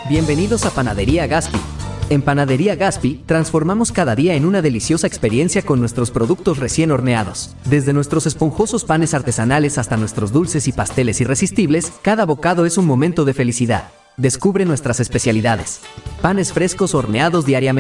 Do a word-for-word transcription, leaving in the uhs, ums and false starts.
Bienvenidos a Panadería Gaspi. En Panadería Gaspi, transformamos cada día en una deliciosa experiencia con nuestros productos recién horneados. Desde nuestros esponjosos panes artesanales hasta nuestros dulces y pasteles irresistibles, cada bocado es un momento de felicidad. Descubre nuestras especialidades. Panes frescos horneados diariamente.